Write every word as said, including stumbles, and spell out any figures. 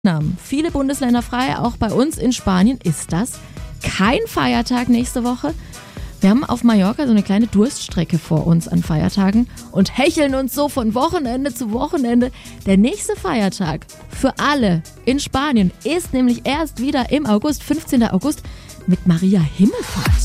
Namen. Viele Bundesländer frei, auch bei uns in Spanien ist das kein Feiertag nächste Woche. Wir haben auf Mallorca so eine kleine Durststrecke vor uns an Feiertagen und hecheln uns so von Wochenende zu Wochenende. Der nächste Feiertag für alle in Spanien ist nämlich erst wieder im August, fünfzehnten August, mit Maria Himmelfahrt.